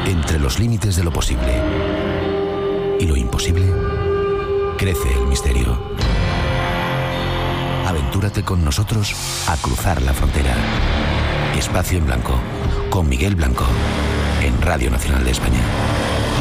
Entre los límites de lo posible y lo imposible, crece el misterio. Aventúrate con nosotros a cruzar la frontera. Espacio en Blanco, con Miguel Blanco, en Radio Nacional de España.